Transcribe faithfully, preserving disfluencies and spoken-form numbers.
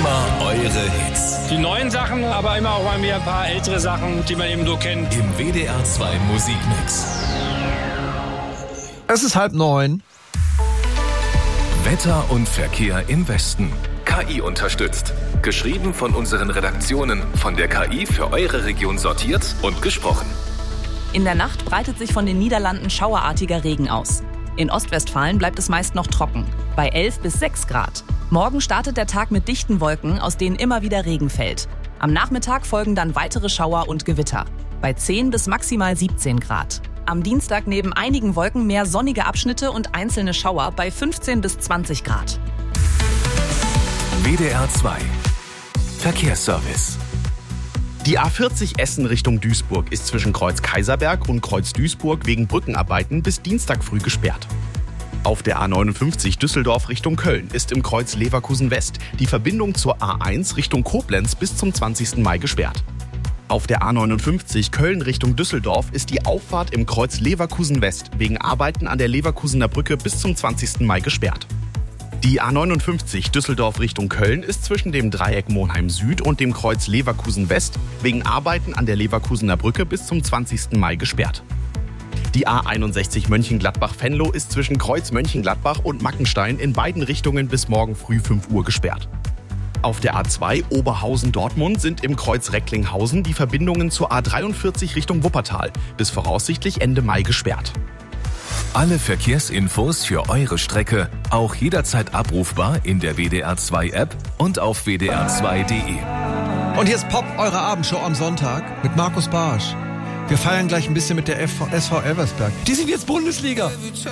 Immer eure Hits. Die neuen Sachen, aber immer auch mal wieder ein paar ältere Sachen, die man eben so kennt. Im W D R zwei Musikmix. Es ist halb neun. Wetter und Verkehr im Westen. K I unterstützt. Geschrieben von unseren Redaktionen, von der K I für eure Region sortiert und gesprochen. In der Nacht breitet sich von den Niederlanden schauerartiger Regen aus. In Ostwestfalen bleibt es meist noch trocken, bei elf bis sechs Grad. Morgen startet der Tag mit dichten Wolken, aus denen immer wieder Regen fällt. Am Nachmittag folgen dann weitere Schauer und Gewitter, bei zehn bis maximal siebzehn Grad. Am Dienstag neben einigen Wolken mehr sonnige Abschnitte und einzelne Schauer bei fünfzehn bis zwanzig Grad. W D R zwei Verkehrsservice. Die A vierzig Essen Richtung Duisburg ist zwischen Kreuz Kaiserberg und Kreuz Duisburg wegen Brückenarbeiten bis Dienstag früh gesperrt. Auf der A neunundfünfzig Düsseldorf Richtung Köln ist im Kreuz Leverkusen West die Verbindung zur A eins Richtung Koblenz bis zum zwanzigsten Mai gesperrt. Auf der A neunundfünfzig Köln Richtung Düsseldorf ist die Auffahrt im Kreuz Leverkusen West wegen Arbeiten an der Leverkusener Brücke bis zum zwanzigsten Mai gesperrt. Die A neunundfünfzig Düsseldorf Richtung Köln ist zwischen dem Dreieck Monheim Süd und dem Kreuz Leverkusen West wegen Arbeiten an der Leverkusener Brücke bis zum zwanzigsten Mai gesperrt. Die A einundsechzig Mönchengladbach-Venlo ist zwischen Kreuz Mönchengladbach und Mackenstein in beiden Richtungen bis morgen früh fünf Uhr gesperrt. Auf der A zwei Oberhausen-Dortmund sind im Kreuz Recklinghausen die Verbindungen zur A dreiundvierzig Richtung Wuppertal bis voraussichtlich Ende Mai gesperrt. Alle Verkehrsinfos für eure Strecke auch jederzeit abrufbar in der W D R zwei App und auf w d r zwei punkt d e. Und hier ist Pop, eure Abendshow am Sonntag mit Markus Barsch. Wir feiern gleich ein bisschen mit der S V Elversberg. Die sind jetzt Bundesliga.